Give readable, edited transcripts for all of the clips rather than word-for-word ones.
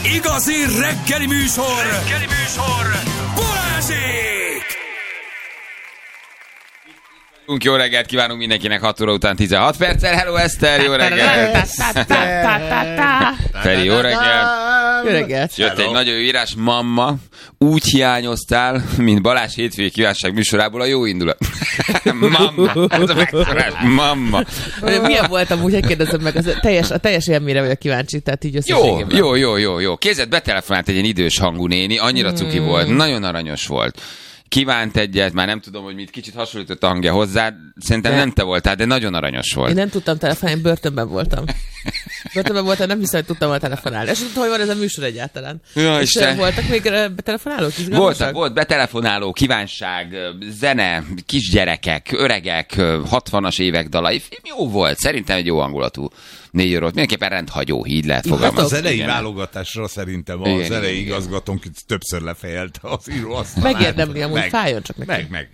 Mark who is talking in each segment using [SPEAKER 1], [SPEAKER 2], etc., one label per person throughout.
[SPEAKER 1] Igazi reggeli műsor! Balázsék!
[SPEAKER 2] Jó reggelt kívánunk mindenkinek, 6 óra után 16 perccel. Hello Eszter, jó reggelt! Feri, jó reggelt!
[SPEAKER 3] Jó reggelt!
[SPEAKER 2] Jött egy nagyon jó írás, mamma, úgy hiányoztál, mint Balázs hétfői kívánság műsorából a jó indulat. Mamma, ez a megszólás, mamma.
[SPEAKER 3] Milyen voltam, úgy kérdezem meg, a teljes élményre vagyok kíváncsi, tehát így összességében.
[SPEAKER 2] Jó. Képzeld, betelefonált egy ilyen idős hangú néni, annyira cuki volt, nagyon aranyos volt. Kívánt egyet, már nem tudom, hogy mit, kicsit hasonlított a hangja hozzá, szerintem nem te voltál, de nagyon aranyos volt.
[SPEAKER 3] Én nem tudtam telefonálni, börtönben voltam. Nem hiszem, hogy tudtam volna telefonálni. És tudtam, hogy van ez a műsor egyáltalán.
[SPEAKER 2] Ja,
[SPEAKER 3] és voltak még betelefonálók?
[SPEAKER 2] Volt betelefonáló, kívánság, zene, kisgyerekek, öregek, 60-as évek dalai. Jó volt, szerintem egy jó hangulatú 4 óra. Mindenképpen rendhagyó, így lehet fogalmazni.
[SPEAKER 4] Hát az elejé válogatásra szerintem az elejé igazgatónk többször lefejelte az íróasztalát.
[SPEAKER 3] Megérdemli, amúgy fájjon csak neki.
[SPEAKER 4] Meg.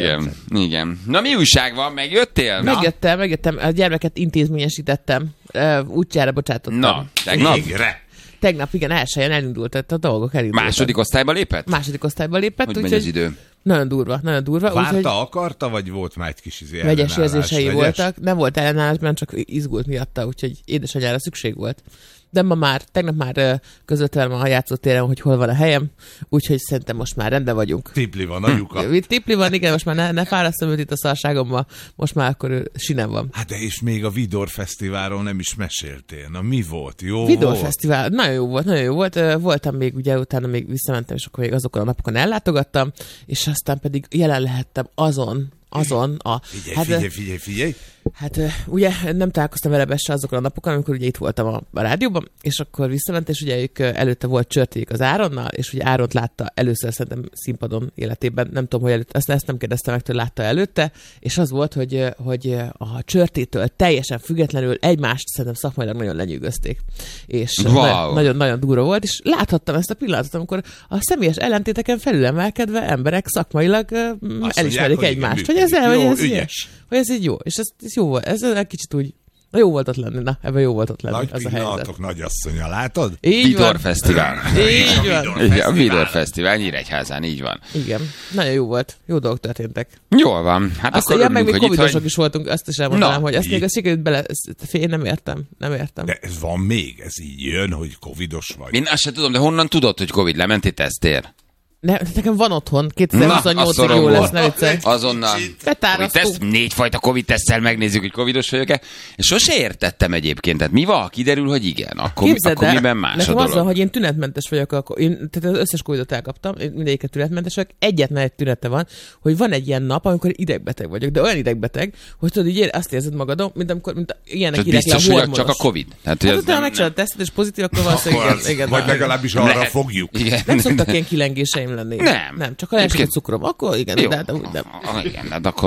[SPEAKER 2] Igen. Na mi újság van? Megjöttél?
[SPEAKER 3] Megjöttem. A gyermeket intézményesítettem. Útjára bocsátottam.
[SPEAKER 2] Na, tegnap?
[SPEAKER 3] Tegnap, igen, elsőjén elindult, tehát a dolgok elindultak.
[SPEAKER 2] Második osztályba lépett?
[SPEAKER 3] Második osztályba lépett.
[SPEAKER 2] Hogy megy az idő?
[SPEAKER 3] Nagyon durva.
[SPEAKER 4] Várta, akarta, vagy volt már egy kis
[SPEAKER 3] vegyes érzései voltak. Nem volt ellenállás, mert csak izgult miatta, úgyhogy édesanyára szükség volt. De tegnap már közölt velem a játszótéren, hogy hol van a helyem, úgyhogy szerintem most már rendben vagyunk.
[SPEAKER 4] Tipli van a lyuka.
[SPEAKER 3] Tipli van, igen, most már ne fárasztom őt itt a szarságommal, most már akkor ő sinem van.
[SPEAKER 4] Hát de és még a Vidor Fesztiválról nem is meséltél. Na mi volt? Jó
[SPEAKER 3] Vidor
[SPEAKER 4] volt?
[SPEAKER 3] Fesztivál, nagyon jó volt. Voltam még, ugye utána még visszamentem, és akkor még azokon a napokon ellátogattam, és aztán pedig jelen lehettem azon a...
[SPEAKER 4] Figyelj!
[SPEAKER 3] Hát ugye nem találkoztam vele se azokon a napokon, amikor ugye itt voltam a rádióban, és akkor visszament, és ugye ők előtte volt csörtéjük az Áronnal, és ugye Áront látta először szerintem színpadon életében, nem tudom, hogy előtte, ezt nem kérdeztem meg, hogy látta előtte, és az volt, hogy a csörtétől teljesen függetlenül egymást szerintem szakmailag nagyon lenyűgözték. És nagyon durva volt, és láthattam ezt a pillanatot, amikor a személyes ellentéteken felülemelkedve emberek szakmailag elismerik egymást. Hogy ez így jó, és ez jó volt, ez egy kicsit úgy, jó volt ott lenni, ebben jó volt ott lenni.
[SPEAKER 4] Nagy pillanatok, nagyasszonya, látod?
[SPEAKER 2] Vidor Fesztivál.
[SPEAKER 3] Így van.
[SPEAKER 2] Igen, a Vidor Fesztivál Nyíregyházán, így van.
[SPEAKER 3] Igen, nagyon jó volt, jó dolgok történtek.
[SPEAKER 2] Jól van, hát
[SPEAKER 3] azt
[SPEAKER 2] akkor örülünk,
[SPEAKER 3] meg
[SPEAKER 2] hogy
[SPEAKER 3] még covidosok is voltunk, azt is elmondanám, hogy ezt még sikerült bele, én nem értem.
[SPEAKER 4] De ez van még, ez így jön, hogy covidos vagy.
[SPEAKER 2] Én azt sem tudom, de honnan tudod, hogy covid lementél tesztér?
[SPEAKER 3] Nekem van otthon, 2028-ig jó lesz, ne viccelj.
[SPEAKER 2] Azonnal.
[SPEAKER 3] Betárasztunk.
[SPEAKER 2] 4 fajta Covid-teszttel megnézzük, hogy covidos vagyok-e. És sose értettem egyébként. Tehát mi van, kiderül, hogy igen. Akkor miben más
[SPEAKER 3] nekem
[SPEAKER 2] a dolog?
[SPEAKER 3] az van, hogy én tünetmentes vagyok, tehát az összes Covidot elkaptam, mindegyiket tünetmentes vagyok. Egyetlen egy tünete van, hogy van egy ilyen nap, amikor idegbeteg vagyok, de olyan idegbeteg, hogy tudod, így azt érzed magadon, mint ilyenek írek le a hormonos.
[SPEAKER 2] Csak a Covid.
[SPEAKER 3] Hát utána megcsinálod a tesztet, és pozitív, akkor valószínűleg igen.
[SPEAKER 4] Vagy legalábbis arra fogjuk.
[SPEAKER 3] Nem szoktak ilyen kilengéseim lenni.
[SPEAKER 2] Nem.
[SPEAKER 3] Csak ha leesik a cukrom, akkor igen, de úgy nem.
[SPEAKER 2] Igen, de